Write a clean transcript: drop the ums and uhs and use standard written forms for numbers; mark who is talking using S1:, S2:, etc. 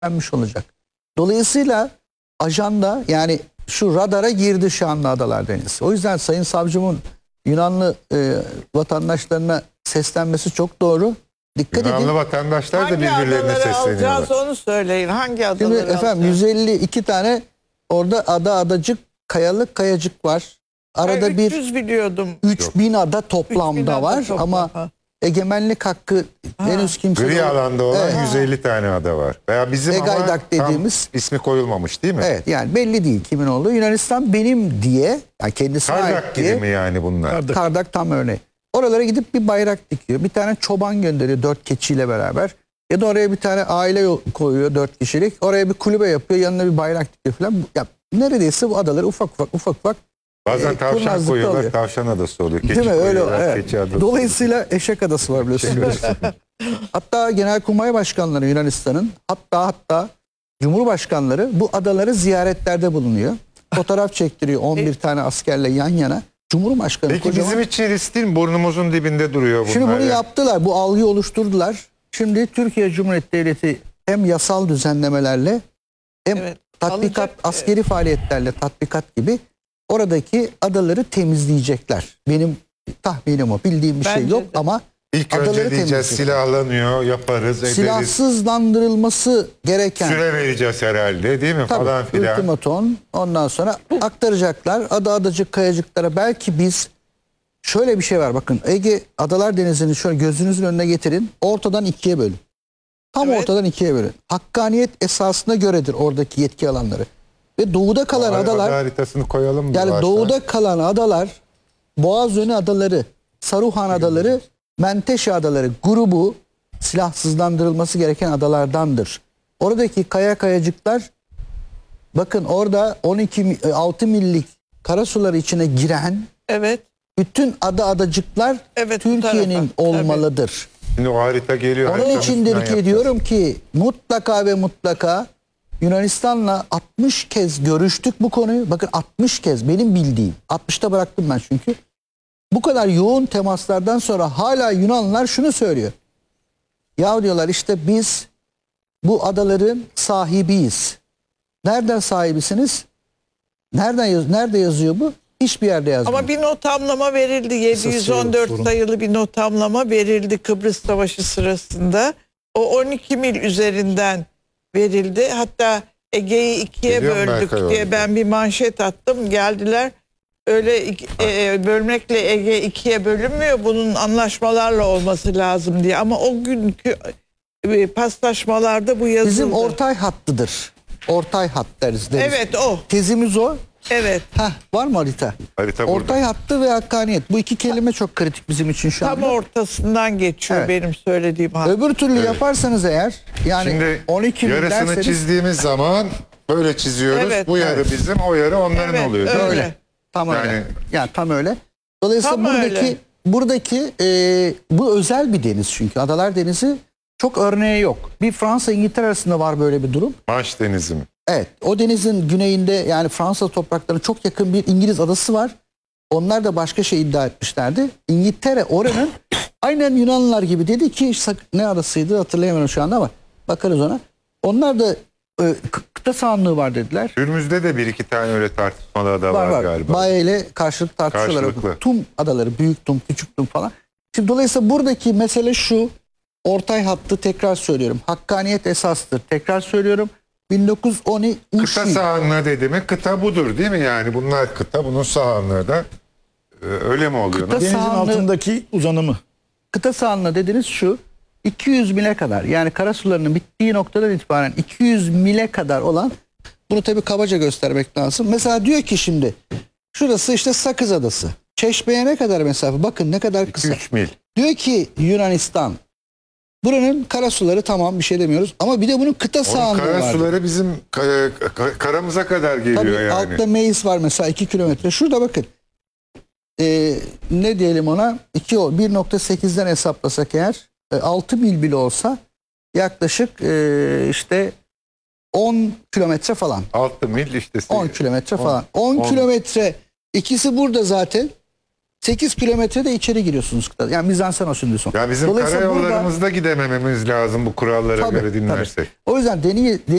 S1: denmiş olacak. Dolayısıyla ajanda yani şu radara girdi şu anda Adalar Denizi. O yüzden Sayın Savcımın Yunanlı vatandaşlarına seslenmesi çok doğru. Dikkat
S2: Yunanlı
S1: edin.
S2: vatandaşlar da
S3: Hangi
S2: birbirlerine
S3: adaları
S2: sesleniyorlar.
S3: alacağız onu söyleyin. Hangi
S1: Şimdi
S3: adaları
S1: efendim
S3: alacağız?
S1: 152 tane orada adacık, kayalık, kayacık var. Arada
S3: Ben
S1: bir
S3: 300 biliyordum.
S1: 3000 ada
S3: 3000
S1: toplamda
S3: ada
S1: var
S3: toplam.
S1: ama
S3: Ha.
S1: egemenlik hakkı henüz kimse
S2: Gri alanda olan
S1: Evet.
S2: 150 tane ada var. Veya bizim ama
S1: Egaydak
S2: tam
S1: dediğimiz-
S2: ismi koyulmamış değil mi?
S1: Evet yani belli değil kimin olduğu. Yunanistan benim diye yani kendisine
S2: Kardak
S1: ait
S2: gibi
S1: diye
S2: mi yani bunlar?
S1: Kardak tam örneği. Oralara gidip bir bayrak dikiyor. Bir tane çoban gönderiyor 4 keçiyle beraber. Ya da oraya bir tane aile koyuyor 4 kişilik. Oraya bir kulübe yapıyor. Yanına bir bayrak dikiyor falan. Ya, neredeyse bu adaları ufak ufak
S2: Bazen tavşan
S1: kurnazlıkta
S2: koyuyorlar,
S1: oluyor.
S2: tavşan adası oluyor. Keçi
S1: Değil mi? Öyle.
S2: koyuyorlar,
S1: Evet.
S2: keçi adası.
S1: Dolayısıyla eşek adası var biliyorsunuz. Hatta Genelkurmay Başkanları Yunanistan'ın hatta Cumhurbaşkanları bu adaları ziyaretlerde bulunuyor. Fotoğraf çektiriyor 11 tane askerle yan yana. Cumhurbaşkanı
S2: Peki
S1: kocaman.
S2: bizim için risk değil mi? Burnumuzun dibinde duruyor bunlar.
S1: Şimdi bunu
S2: ya.
S1: yaptılar. Bu algıyı oluşturdular. Şimdi Türkiye Cumhuriyeti Devleti hem yasal düzenlemelerle hem
S3: Evet,
S1: tatbikat,
S3: alacak.
S1: askeri faaliyetlerle tatbikat gibi oradaki adaları temizleyecekler. Benim tahminim o. Bildiğim bir şey
S3: Bence
S1: yok
S3: de.
S1: ama
S2: İlk
S1: adaları
S2: önce diyeceğiz
S1: temizleyecekler.
S2: silahlanıyor, yaparız, ederiz.
S1: Silahsızlandırılması gereken
S2: Süre vereceğiz herhalde değil mi? Falan
S1: tabii
S2: filan.
S1: ultimaton ondan sonra aktaracaklar adacık kayacıklara. Belki biz şöyle bir şey var bakın Ege Adalar Denizi'ni şöyle gözünüzün önüne getirin ortadan ikiye bölün. Tam
S3: Evet.
S1: ortadan ikiye bölün. Hakkaniyet esasına göredir oradaki yetki alanları. Ve doğuda kalan adalar
S2: Ada haritasını koyalım mı?
S1: yani
S2: varsa?
S1: doğuda kalan adalar Boğazönü adaları, Saruhan adaları, Menteşe adaları grubu silahsızlandırılması gereken adalardandır. Oradaki kayacıklar bakın orada 6 millik karasuları içine giren
S3: Evet.
S1: bütün adacıklar
S3: Evet, bu
S1: Türkiye'nin
S3: tarafa,
S1: olmalıdır.
S2: Şimdi o harita geliyor.
S1: Onun
S2: haritanın
S1: içindir
S2: üstünden
S1: ki
S2: yapacağız.
S1: diyorum ki mutlaka ve mutlaka Yunanistan'la 60 kez görüştük bu konuyu. Bakın 60 kez benim bildiğim. 60'ta bıraktım ben çünkü. Bu kadar yoğun temaslardan sonra hala Yunanlılar şunu söylüyor. Ya diyorlar işte biz bu adaların sahibiyiz. Nereden sahibisiniz? Nerede yazıyor bu? Hiçbir yerde yazmıyor.
S3: Ama bir notamlama verildi. 714 sayılı bir notamlama verildi Kıbrıs Savaşı sırasında. O 12 mil üzerinden verildi. Hatta Ege'yi ikiye
S2: Biliyorum
S3: böldük
S2: Berkay
S3: diye
S2: orada.
S3: ben bir manşet attım. Geldiler. Öyle bölmekle Ege ikiye bölünmüyor. Bunun anlaşmalarla olması lazım diye. Ama o günkü paslaşmalarda bu yazıldı.
S1: Bizim ortay hattıdır. Ortay hat deriz.
S3: Evet o.
S1: Tezimiz o.
S3: Evet.
S1: Var mı harita?
S2: Harita burada.
S1: Ortay hattı ve hakkaniyet. Bu iki kelime çok kritik bizim için şu
S3: Tam
S1: anda.
S3: ortasından geçiyor
S1: Evet.
S3: benim söylediğim hat.
S1: Öbür türlü yaparsanız eğer yani
S2: Şimdi
S1: 12 bin
S2: yarısını
S1: derseniz
S2: çizdiğimiz zaman böyle çiziyoruz.
S3: Evet,
S2: Bu yarı
S1: evet.
S2: bizim, o yarı onların
S3: Evet,
S2: oluyor. değil mi?
S3: öyle.
S1: tam öyle.
S2: Yani-
S1: Yani tam öyle. Dolayısıyla
S3: Tam
S1: buradaki bu özel bir deniz çünkü. Adalar Denizi çok örneği yok. Bir Fransa İngiltere arasında var böyle bir durum.
S2: Manş Denizi mi?
S1: Evet, o denizin güneyinde yani Fransa topraklarına çok yakın bir İngiliz adası var. Onlar da başka şey iddia etmişlerdi. İngiltere oranın aynen Yunanlılar gibi dedi ki ne adasıydı hatırlayamıyorum şu anda ama bakarız ona. Onlar da kıta sahanlığı var dediler.
S2: Günümüzde de bir iki tane öyle tartışmalı ada var galiba.
S1: Baye ile karşılıklı tartışıyorlar.
S2: Karşılıklı.
S1: Tum adaları, büyük tum, küçük tum falan. Şimdi dolayısıyla buradaki mesele şu. Ortay hattı tekrar söylüyorum. Hakkaniyet esastır. Tekrar söylüyorum. 1910
S2: Kıta sahanlığı dedi mi? Kıta budur değil mi yani? Bunlar kıta, bunun sahanlığı da öyle mi oluyor?
S1: Kıta
S4: Denizin
S1: sahanlığı-
S4: altındaki uzanımı.
S1: Kıta sahanlığı dediğiniz şu. 200 mile kadar yani karasularının bittiği noktadan itibaren 200 mile kadar olan bunu tabii kabaca göstermek lazım. Mesela diyor ki şimdi şurası işte Sakız Adası. Çeşme'ye ne kadar mesafe? Bakın ne kadar kısa.
S2: 3 mil.
S1: Diyor ki Yunanistan buranın karasuları tamam bir şey demiyoruz ama bir de bunun kıta
S2: Onun
S1: sahanlığı var.
S2: karasuları bizim karamıza kadar geliyor
S1: Tabii
S2: yani.
S1: altta Meis var mesela 2 kilometre. Şurada bakın. Ne diyelim ona? 1.8'den hesaplasak eğer 6 mil bile olsa yaklaşık işte 10 kilometre falan.
S2: 6 mil işte.
S1: 10 kilometre falan. 10
S2: on.
S1: kilometre ikisi burada zaten. 8 kilometrede içeri giriyorsunuz kıtada. Yani mizansen usulü son.
S2: Ya bizim
S1: Dolayısıyla burada-
S2: karayollarımızda gidemememiz lazım bu kurallara
S1: Tabii,
S2: göre
S1: tabii.
S2: dinlersek.
S1: O yüzden